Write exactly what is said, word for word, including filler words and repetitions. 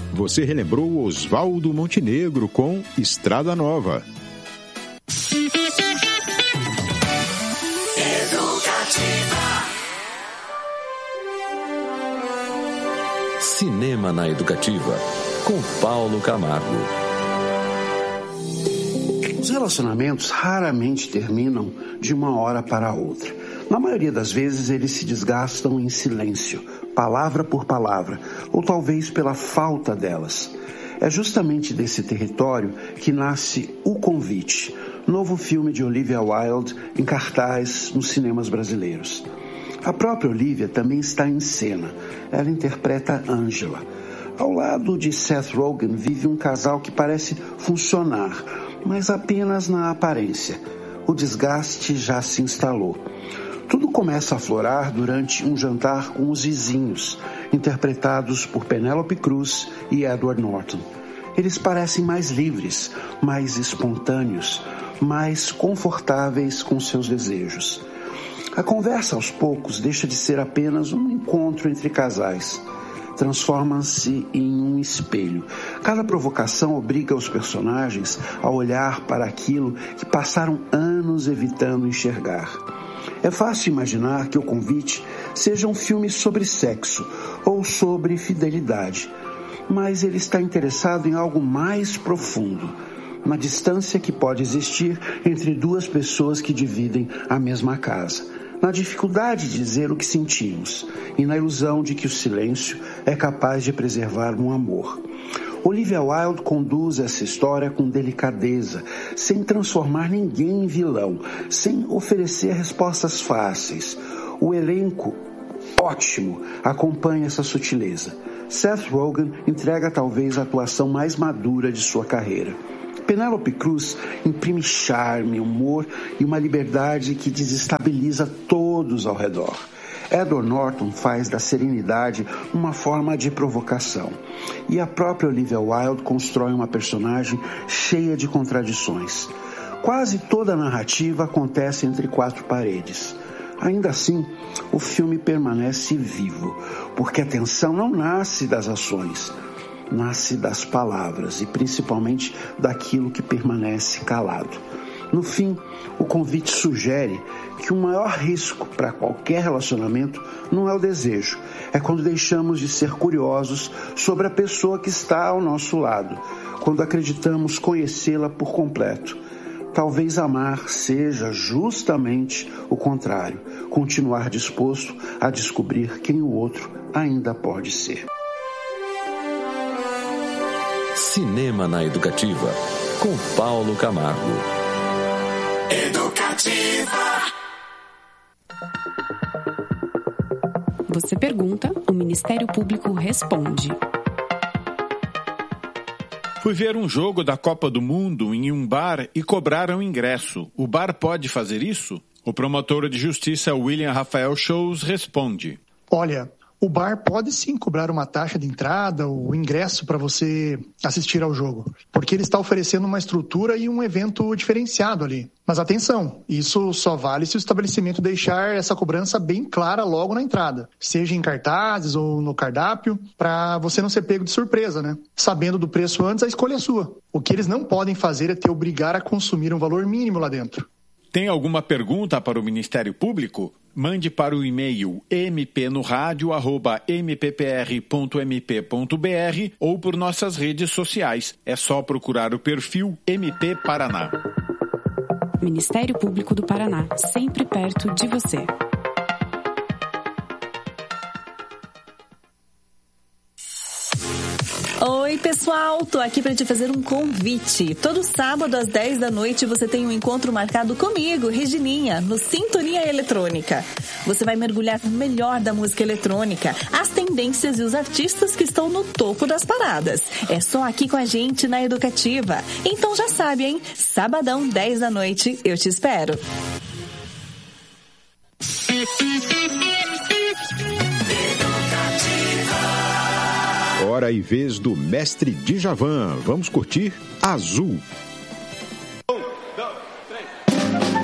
você relembrou Oswaldo Montenegro com Estrada Nova. Cinema na Educativa, com Paulo Camargo. Os relacionamentos raramente terminam de uma hora para a outra. Na maioria das vezes, eles se desgastam em silêncio, palavra por palavra, ou talvez pela falta delas. É justamente desse território que nasce O Convite, novo filme de Olivia Wilde em cartaz nos cinemas brasileiros. A própria Olivia também está em cena. Ela interpreta Angela. Ao lado de Seth Rogen vive um casal que parece funcionar, mas apenas na aparência. O desgaste já se instalou. Tudo começa a aflorar durante um jantar com os vizinhos, interpretados por Penélope Cruz e Edward Norton. Eles parecem mais livres, mais espontâneos, mais confortáveis com seus desejos. A conversa, aos poucos, deixa de ser apenas um encontro entre casais. Transforma-se em um espelho. Cada provocação obriga os personagens a olhar para aquilo que passaram anos evitando enxergar. É fácil imaginar que O Convite seja um filme sobre sexo ou sobre fidelidade, mas ele está interessado em algo mais profundo, na distância que pode existir entre duas pessoas que dividem a mesma casa, na dificuldade de dizer o que sentimos e na ilusão de que o silêncio é capaz de preservar um amor. Olivia Wilde conduz essa história com delicadeza, sem transformar ninguém em vilão, sem oferecer respostas fáceis. O elenco, ótimo, acompanha essa sutileza. Seth Rogen entrega talvez a atuação mais madura de sua carreira. Penélope Cruz imprime charme, humor e uma liberdade que desestabiliza todos ao redor. Edward Norton faz da serenidade uma forma de provocação. E a própria Olivia Wilde constrói uma personagem cheia de contradições. Quase toda a narrativa acontece entre quatro paredes. Ainda assim, o filme permanece vivo, porque a tensão não nasce das ações, nasce das palavras e principalmente daquilo que permanece calado. No fim, O Convite sugere que o maior risco para qualquer relacionamento não é o desejo, é quando deixamos de ser curiosos sobre a pessoa que está ao nosso lado, quando acreditamos conhecê-la por completo. Talvez amar seja justamente o contrário, continuar disposto a descobrir quem o outro ainda pode ser. Cinema na Educativa, com Paulo Camargo. Educativa. Você pergunta, o Ministério Público responde. Fui ver um jogo da Copa do Mundo em um bar e cobraram ingresso. O bar pode fazer isso? O promotor de justiça William Rafael Shows responde. Olha, o bar pode sim cobrar uma taxa de entrada ou ingresso para você assistir ao jogo, porque ele está oferecendo uma estrutura e um evento diferenciado ali. Mas atenção, isso só vale se o estabelecimento deixar essa cobrança bem clara logo na entrada, seja em cartazes ou no cardápio, para você não ser pego de surpresa, né? Sabendo do preço antes, a escolha é sua. O que eles não podem fazer é te obrigar a consumir um valor mínimo lá dentro. Tem alguma pergunta para o Ministério Público? Mande para o e-mail m p no rádio arroba m p p r ponto m p ponto b r ou por nossas redes sociais. É só procurar o perfil M P Paraná. Ministério Público do Paraná, sempre perto de você. Oi, pessoal, tô aqui para te fazer um convite. Todo sábado às dez da noite você tem um encontro marcado comigo, Regininha, no Sintonia Eletrônica. Você vai mergulhar no melhor da música eletrônica, as tendências e os artistas que estão no topo das paradas. É só aqui com a gente na Educativa. Então já sabe, hein? Sabadão, dez da noite, eu te espero. Hora e vez do mestre Djavan. Vamos curtir Azul.